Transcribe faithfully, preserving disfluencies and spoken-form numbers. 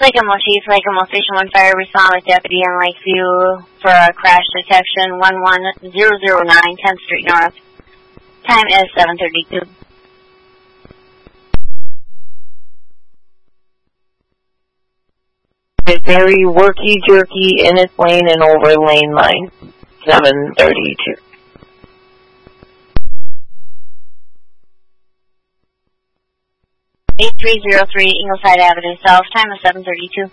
Lakemo Chief, Lakemo Station one Fire, respond with Deputy in Lakeview for a crash detection one one zero zero nine, tenth Street North. Time is seven thirty-two. It's very worky-jerky in its lane and over lane line. seven thirty-two. eight three zero three Ingleside Avenue South, time is seven thirty-two.